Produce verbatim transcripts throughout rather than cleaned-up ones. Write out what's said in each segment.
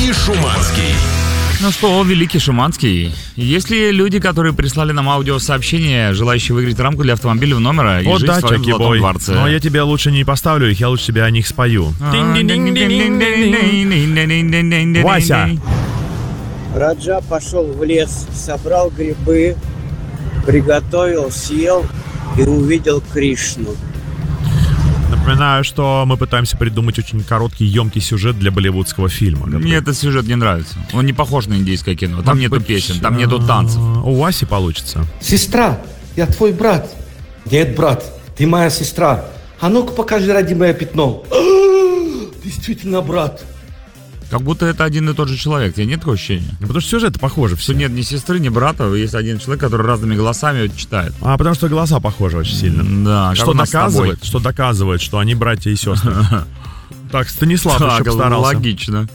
и Шуманский. Ну что, великий Шуманский. Есть ли люди, которые прислали нам аудиосообщение, желающие выиграть рамку для автомобильного номера и О, жить да, в своем Чаки золотом Бой. дворце? Но я тебе лучше не поставлю их, я лучше тебе о них спою. Вася. Раджа пошел в лес, собрал грибы, приготовил, съел и увидел Кришну. Напоминаю, что мы пытаемся придумать очень короткий, емкий сюжет для болливудского фильма. Мне этот сюжет не нравится. Он не похож на индийское кино. Там нету песен, там нету танцев. У Васи получится. Сестра, я твой брат. Нет, брат, ты моя сестра. А ну-ка покажи родимое пятно. Действительно, брат. Как будто это один и тот же человек. Тебе нет такого ощущения? Ну, потому что сюжеты похожи все. Что нет ни сестры, ни брата. Есть один человек, который разными голосами читает. А потому что голоса похожи очень сильно. Да. Что доказывает, что доказывает, что они братья и сестры. Так, Станислав еще постарался. Логично.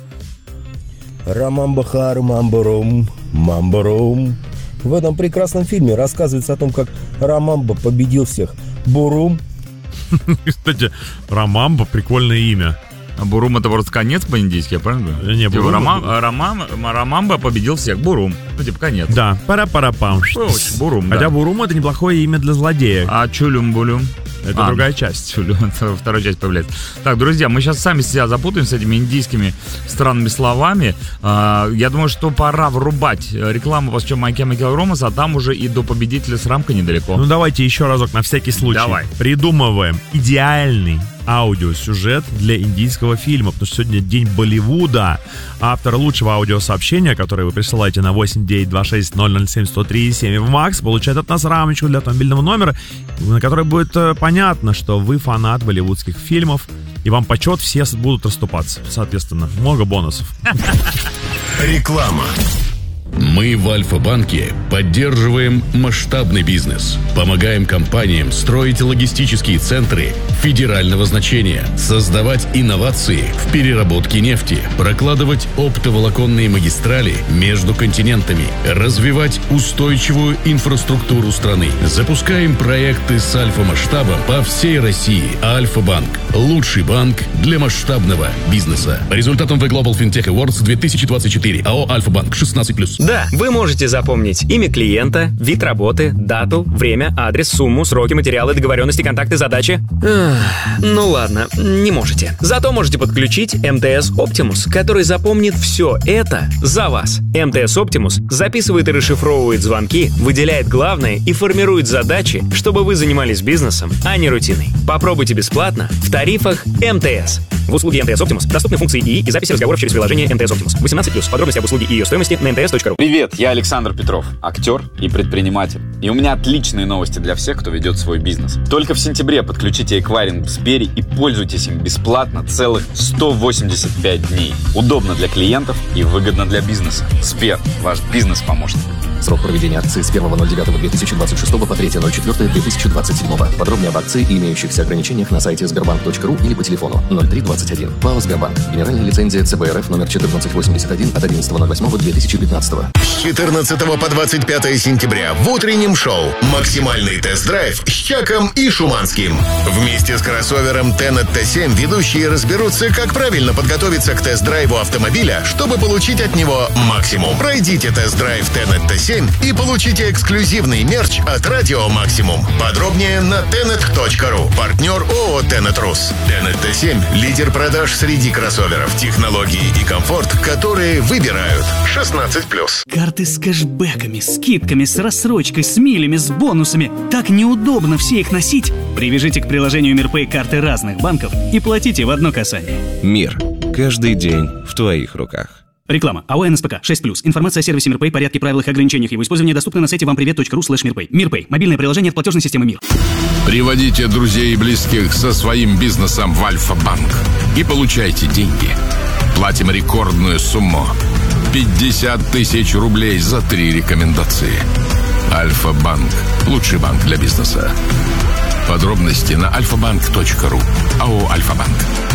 Рамамбахар, мамбарум, мамбарум. В этом прекрасном фильме рассказывается о том, как Рамамба победил всех. Бурум. Кстати, Рамамба прикольное имя. А Бурум это просто конец по-индийски, я правильно говорю? Не, типа Бурум. Рамам, Рамам, Рамамба победил всех. Бурум. Ну, типа конец. Да, пара-пара-пам. Бурум, Хотя да. Бурум это неплохое имя для злодея. А Чулюм-Булюм? Это а, другая часть. Чулюм, это вторая часть появляется. Так, друзья, мы сейчас сами себя запутаем с этими индийскими странными словами. А, я думаю, что пора врубать рекламу по My Chemical Romance, а там уже и до победителя с рамкой недалеко. Ну давайте еще разок на всякий случай. Давай. Придумываем идеальный аудиосюжет для индийского фильма, потому что сегодня день Болливуда. Автор лучшего аудиосообщения, которое вы присылаете на восемь девять два шесть ноль ноль семь сто три семь в Макс, получает от нас рамочку для автомобильного номера, на которой будет э, понятно, что вы фанат болливудских фильмов, и вам почет все будут расступаться. Соответственно, много бонусов. Реклама. Мы в Альфа-банке поддерживаем масштабный бизнес, помогаем компаниям строить логистические центры федерального значения, создавать инновации в переработке нефти, прокладывать оптоволоконные магистрали между континентами, развивать устойчивую инфраструктуру страны. Запускаем проекты с альфа-масштабом по всей России. Альфа-банк – лучший банк для масштабного бизнеса. По результатам The Global FinTech Awards две тысячи двадцать четыре. АО «Альфа-банк» шестнадцать плюс. Да, вы можете запомнить имя клиента, вид работы, дату, время, адрес, сумму, сроки, материалы, договоренности, контакты, задачи. Эх, ну ладно, не можете. Зато можете подключить эм тэ эс Optimus, который запомнит все это за вас. эм тэ эс Optimus записывает и расшифровывает звонки, выделяет главное и формирует задачи, чтобы вы занимались бизнесом, а не рутиной. Попробуйте бесплатно в тарифах эм тэ эс. В услуге эм тэ эс Optimus доступны функции ИИ и записи разговоров через приложение эм тэ эс Optimus. восемнадцать плюс. Подробности об услуге и ее стоимости на эм тэ эс точка ру. Привет, я Александр Петров, актер и предприниматель. И у меня отличные новости для всех, кто ведет свой бизнес. Только в сентябре подключите эквайринг в Сбере и пользуйтесь им бесплатно целых сто восемьдесят пять дней. Удобно для клиентов и выгодно для бизнеса. Сбер, ваш бизнес-помощник. Срок проведения акции с первого ноль девятого две тысячи двадцать шестого по третьего ноль четвёртого две тысячи двадцать седьмого. Подробнее об акции и имеющихся ограничениях на сайте сбербанк точка ру или по телефону ноль три двадцать один. ПАО «Сбербанк». Генеральная лицензия цэ бэ эр эф номер четырнадцать восемьдесят один от одиннадцатого ноль восьмого две тысячи пятнадцатого. С четырнадцатого по двадцать пятое сентября в утреннем шоу «Максимальный тест-драйв» с Чаком и Шуманским. Вместе с кроссовером Tenet тэ семь ведущие разберутся, как правильно подготовиться к тест-драйву автомобиля, чтобы получить от него максимум. Пройдите тест-драйв Tenet тэ семь и получите эксклюзивный мерч от Радио Максимум. Подробнее на тенет точка ру. Партнер ООО «Tenet Рус». Tenet тэ семь – лидер продаж среди кроссоверов, технологии и комфорт, которые выбирают. шестнадцать плюс. Карты с кэшбэками, скидками, с рассрочкой, с милями, с бонусами. Так неудобно все их носить. Привяжите к приложению Мирпэй карты разных банков и платите в одно касание. Мир. Каждый день в твоих руках. Реклама. АО эн эс пэ ка шесть плюс. Информация о сервисе Мирпэй, порядке, правилах и ограничениях его использования доступна на сайте вам привет точка ру слэш мирпэй. Мирпэй. Мобильное приложение от платежной системы Мир. Приводите друзей и близких со своим бизнесом в Альфа-банк и получайте деньги. Платим рекордную сумму. пятьдесят тысяч рублей за три рекомендации. Альфа-банк. Лучший банк для бизнеса. Подробности на альфа банк точка ру. АО «Альфа-банк».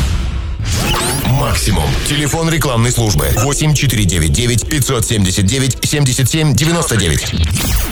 Максимум. Телефон рекламной службы восемь четыре девять девять пятьсот семьдесят девять семьдесят семь девяносто девять.